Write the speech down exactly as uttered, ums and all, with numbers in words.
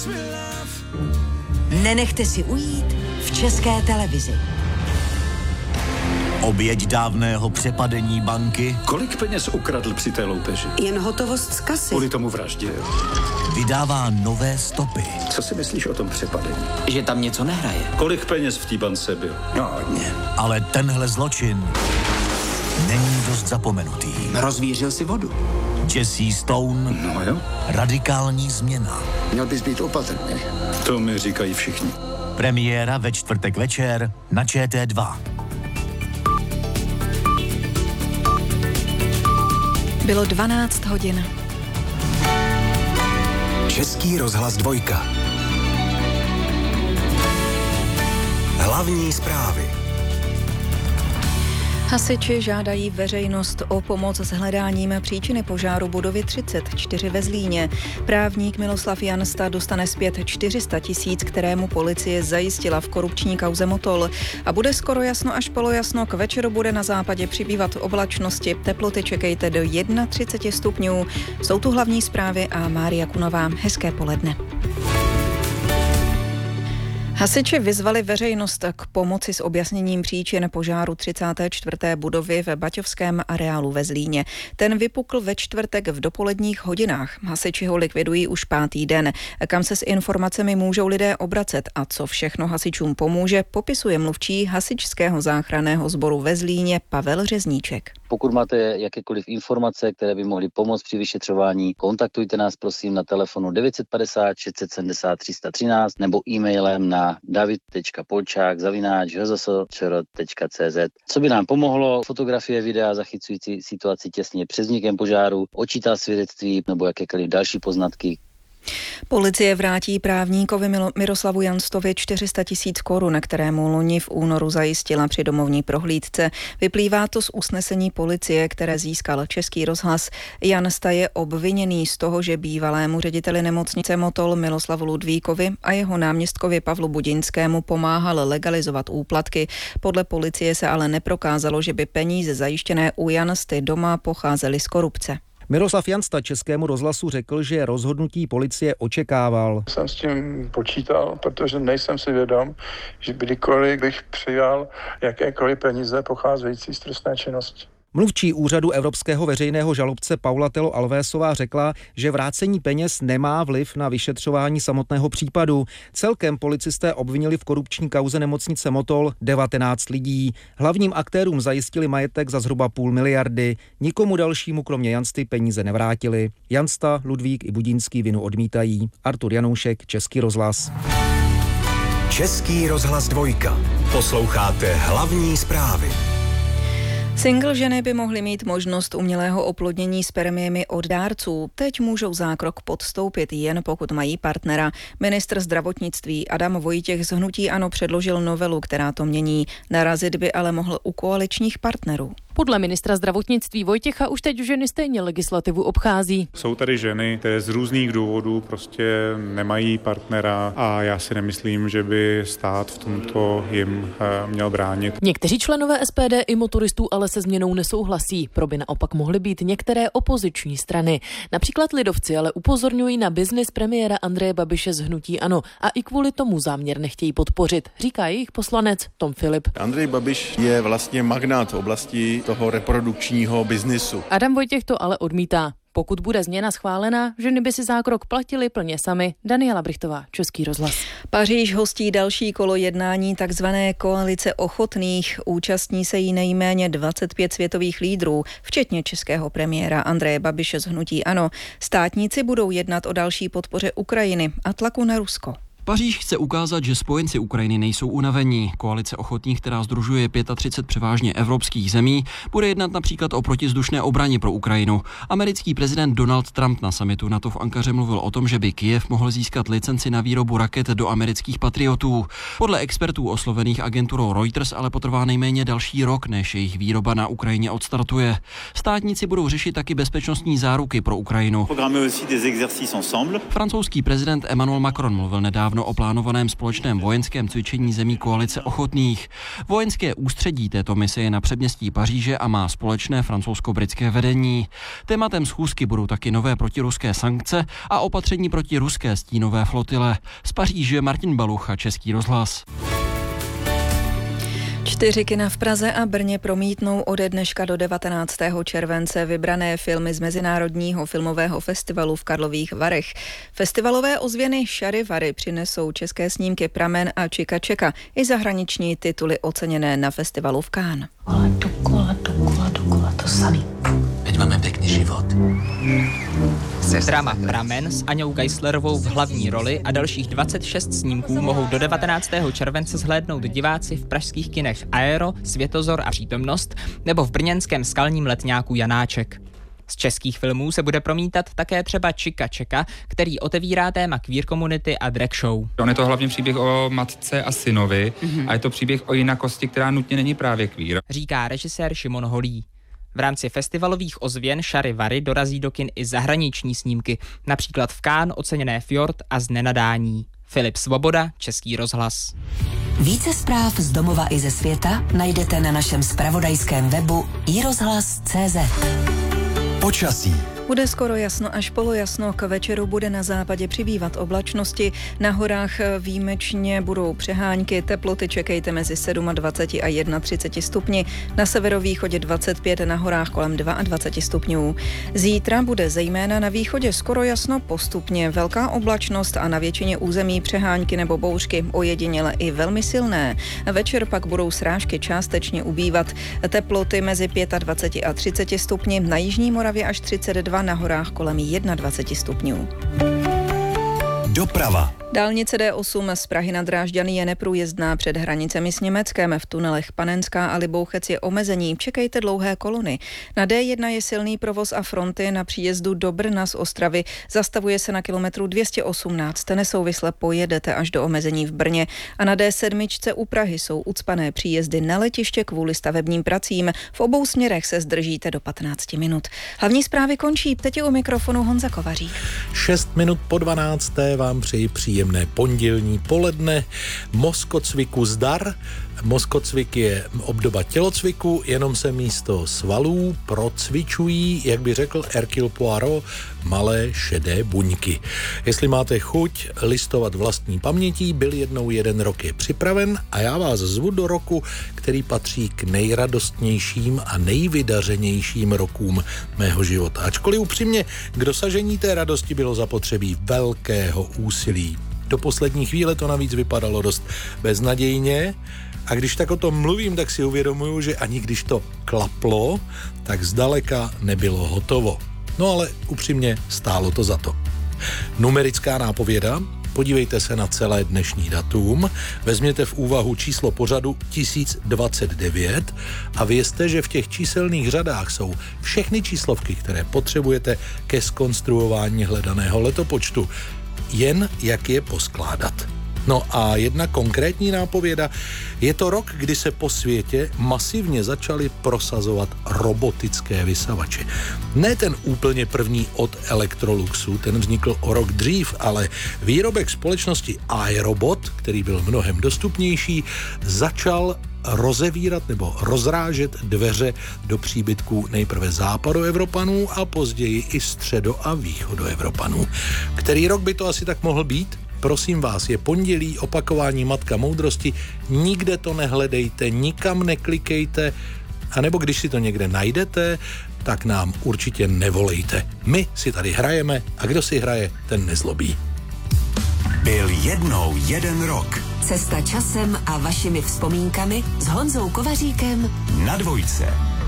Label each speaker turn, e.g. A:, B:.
A: Nenechte si ujít v České televizi.
B: Oběť dávného přepadení banky.
C: Kolik peněz ukradl při té loupeži?
D: Jen hotovost z kasy.
C: Kvůli tomu vraždil.
B: Vydává nové stopy.
C: Co si myslíš o tom přepadení?
E: Že tam něco nehraje.
C: Kolik peněz v té bance byl?
E: No, hodně.
B: Ale tenhle zločin není dost zapomenutý.
E: Rozvířil si vodu.
B: Jesse Stone.
C: No jo.
B: Radikální změna.
E: Měl bys být opatrný.
C: To mi říkají všichni.
B: Premiéra ve čtvrtek večer na Č T dva.
F: Bylo dvanáct hodin.
G: Český rozhlas dvojka. Hlavní zprávy.
F: Hasiči žádají veřejnost o pomoc s hledáním příčiny požáru budovy třicet čtyři ve Zlíně. Právník Miloslav Jansta dostane zpět čtyři sta tisíc, kterému policie zajistila v korupční kauze Motol. A bude skoro jasno až polojasno, k večeru bude na západě přibývat oblačnosti. Teploty čekejte do třicet jedna stupňů. Jsou tu hlavní zprávy a Mária Kunová. Hezké poledne. Hasiči vyzvali veřejnost k pomoci s objasněním příčin požáru třicáté čtvrté budovy ve Baťovském areálu ve Zlíně. Ten vypukl ve čtvrtek v dopoledních hodinách. Hasiči ho likvidují už pátý den. Kam se s informacemi můžou lidé obracet a co všechno hasičům pomůže, popisuje mluvčí hasičského záchranného sboru ve Zlíně Pavel Řezníček.
H: Pokud máte jakékoliv informace, které by mohly pomoct při vyšetřování, kontaktujte nás prosím na telefonu devět set padesát šest set sedmdesát tři sta třináct nebo e-mailem na david tečka polčák zavináč h z s č r tečka c z. Co by nám pomohlo? Fotografie, videa zachycující situaci těsně před vznikem požáru, očitá svědectví nebo jakékoliv další poznatky.
F: Policie vrátí právníkovi Miroslavu Janstovi čtyři sta tisíc korun, kterému loni v únoru zajistila při domovní prohlídce. Vyplývá to z usnesení policie, které získal Český rozhlas. Jansta je obviněný z toho, že bývalému řediteli nemocnice Motol Miloslavu Ludvíkovi a jeho náměstkovi Pavlu Budinskému pomáhal legalizovat úplatky. Podle policie se ale neprokázalo, že by peníze zajištěné u Jansty doma pocházely z korupce.
I: Miroslav Jansta Českému rozhlasu řekl, že rozhodnutí policie očekával.
J: Jsem s tím počítal, protože nejsem si vědom, že kdykoliv bych přijal jakékoliv peníze pocházející z trestné činnosti.
I: Mluvčí úřadu evropského veřejného žalobce Paula Telo Alvésová řekla, že vrácení peněz nemá vliv na vyšetřování samotného případu. Celkem policisté obvinili v korupční kauze nemocnice Motol devatenáct lidí. Hlavním aktérům zajistili majetek za zhruba půl miliardy. Nikomu dalšímu kromě Jansty peníze nevrátili. Jansta, Ludvík i Budínský vinu odmítají. Artur Janoušek, Český rozhlas.
G: Český rozhlas dvojka. Posloucháte hlavní zprávy.
F: Single ženy by mohly mít možnost umělého oplodnění spermiemi od dárců. Teď můžou zákrok podstoupit jen pokud mají partnera. Ministr zdravotnictví Adam Vojtěch z hnutí ANO předložil novelu, která to mění. Narazit by ale mohl u koaličních partnerů.
K: Podle ministra zdravotnictví Vojtěcha už teď ženy stejně legislativu obchází.
L: Jsou tady ženy, které z různých důvodů prostě nemají partnera a já si nemyslím, že by stát v tomto jim měl bránit.
K: Někteří členové S P D i motoristů ale se změnou nesouhlasí. Pro by naopak mohly být některé opoziční strany. Například lidovci ale upozorňují na biznis premiéra Andreje Babiše z hnutí ANO a i kvůli tomu záměr nechtějí podpořit, říká jejich poslanec Tom Filip.
M: Andrej Babiš je vlastně magnát v oblasti toho reprodukčního biznisu.
K: Adam Vojtěch to ale odmítá. Pokud bude změna schválena, ženy by si zákrok platily plně sami. Daniela Brichtová, Český rozhlas.
F: Paříž hostí další kolo jednání takzvané koalice ochotných. Účastní se jí nejméně dvacet pět světových lídrů, včetně českého premiéra Andreje Babiše z hnutí ANO. Státníci budou jednat o další podpoře Ukrajiny a tlaku na Rusko.
N: Paříž chce ukázat, že spojenci Ukrajiny nejsou unavení. Koalice ochotných, která sdružuje třicet pět převážně evropských zemí, bude jednat například o protizdušné obraně pro Ukrajinu. Americký prezident Donald Trump na summitu NATO v Ankaře mluvil o tom, že by Kyjev mohl získat licenci na výrobu raket do amerických Patriotů. Podle expertů oslovených agenturou Reuters ale potrvá nejméně další rok, než jejich výroba na Ukrajině odstartuje. Státníci budou řešit taky bezpečnostní záruky pro Ukrajinu. Francouzský prezident Emmanuel Macron mluvil nedávno jednáno o plánovaném společném vojenském cvičení zemí koalice ochotných. Vojenské ústředí této mise je na předměstí Paříže a má společné francouzsko-britské vedení. Tématem schůzky budou taky nové protiruské sankce a opatření proti ruské stínové flotile. Z Paříže Martin Balucha, Český rozhlas.
F: Čtyři kina v Praze a Brně promítnou ode dneška do devatenáctého července vybrané filmy z Mezinárodního filmového festivalu v Karlových Varech. Festivalové ozvěny Šary Vary přinesou české snímky Pramen a Čika Čeka i zahraniční tituly oceněné na festivalu v Cannes.
D: Ale dokola, dokola, dokola, to samý.
E: Veď máme pěkný život.
O: Drama Pramen s Aňou Geislerovou v hlavní roli a dalších dvacet šest snímků mohou do devatenáctého července zhlédnout diváci v pražských kinech Aero, Světozor a Přítomnost nebo v brněnském skalním letňáku Janáček. Z českých filmů se bude promítat také třeba Čika Čeka, který otevírá téma queer komunity a drag show.
P: On je to hlavně příběh o matce a synovi mm-hmm. a je to příběh o jinakosti, která nutně není právě queer.
O: Říká režisér Šimon Holý. V rámci festivalových ozvěn Šary Vary dorazí do kin i zahraniční snímky, například v Cannes oceněné Fjord a Z nenadání. Filip Svoboda, Český rozhlas.
A: Více zpráv z domova i ze světa najdete na našem zpravodajském webu i rozhlas tečka cé zet.
G: Počasí.
F: Bude skoro jasno až polojasno, k večeru bude na západě přibývat oblačnosti, na horách výjimečně budou přehánky, teploty čekejte mezi dvacet sedm a třicet jedna stupni, na severovýchodě dvacet pět, na horách kolem dvacet dva stupňů. Zítra bude zejména na východě skoro jasno, postupně velká oblačnost a na většině území přehánky nebo bouřky, ojediněle i velmi silné. Večer pak budou srážky částečně ubývat, teploty mezi dvacet pět a třicet stupni, na jižní Moravě až třicet dva, na horách kolem dvacet jedna stupňů.
G: Doprava.
F: Dálnice D osm z Prahy na Drážďany je neprůjezdná před hranicemi s Německem. V tunelech Panenská a Libouchec je omezení. Čekejte dlouhé kolony. Na D jedna je silný provoz a fronty na příjezdu do Brna z Ostravy. Zastavuje se na kilometru dvě stě osmnáct. Nesouvisle pojedete až do omezení v Brně. A na D sedm u Prahy jsou ucpané příjezdy na letiště kvůli stavebním pracím. V obou směrech se zdržíte do patnáct minut. Hlavní zprávy končí. Teď je u mikrofonu Honza Kovařík.
Q: šest minut po dvanácté vám přeji příjemné pondělní poledne. Mozkocviku zdar. Mozkocvik je obdoba tělocviku, jenom se místo svalů procvičují, jak by řekl Hercule Poirot, malé šedé buňky. Jestli máte chuť listovat vlastní pamětí, byl jednou jeden rok je připraven a já vás zvu do roku, který patří k nejradostnějším a nejvydařenějším rokům mého života. Ačkoliv upřímně, k dosažení té radosti bylo zapotřebí velkého úsilí. Do poslední chvíle to navíc vypadalo dost beznadějně a když tak o tom mluvím, tak si uvědomuju, že ani když to klaplo, tak zdaleka nebylo hotovo. No ale upřímně stálo to za to. Numerická nápověda. Podívejte se na celé dnešní datum, vezměte v úvahu číslo pořadu tisíc dvacet devět a vězte, že v těch číselných řadách jsou všechny číslovky, které potřebujete ke zkonstruování hledaného letopočtu. Jen jak je poskládat. No a jedna konkrétní nápověda. Je to rok, kdy se po světě masivně začaly prosazovat robotické vysavače. Ne ten úplně první od Electroluxu, ten vznikl o rok dřív, ale výrobek společnosti iRobot, který byl mnohem dostupnější, začal rozevírat nebo rozrážet dveře do příbytků nejprve západoevropanů a později i středo- a východoevropanů. Který rok by to asi tak mohl být? Prosím vás, je pondělí, opakování Matka moudrosti, nikde to nehledejte, nikam neklikejte, anebo když si to někde najdete, tak nám určitě nevolejte. My si tady hrajeme a kdo si hraje, ten nezlobí.
G: Byl jednou jeden rok.
A: Cesta časem a vašimi vzpomínkami s Honzou Kovaříkem
G: Na dvojce.